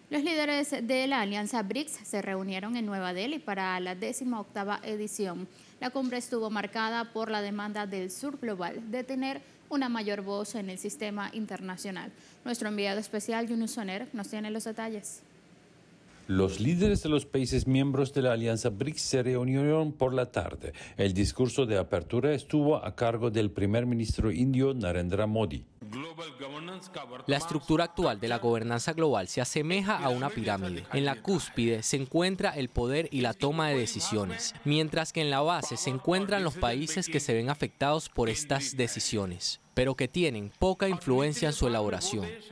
Los líderes de la alianza BRICS se reunieron en Nueva Delhi para la 18ª edición. La cumbre estuvo marcada por la demanda del sur global de tener una mayor voz en el sistema internacional. Nuestro enviado especial, Yunus Soner, nos tiene los detalles. Los líderes de los países miembros de la alianza BRICS se reunieron por la tarde. El discurso de apertura estuvo a cargo del primer ministro indio Narendra Modi. La estructura actual de la gobernanza global se asemeja a una pirámide. En la cúspide se encuentra el poder y la toma de decisiones, mientras que en la base se encuentran los países que se ven afectados por estas decisiones, pero que tienen poca influencia en su elaboración.